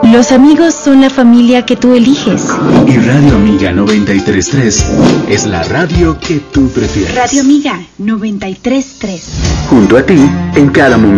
Los amigos son la familia que tú eliges. Y Radio Amiga 93.3 es la radio que tú prefieres. Radio Amiga 93.3. Junto a ti en cada momento.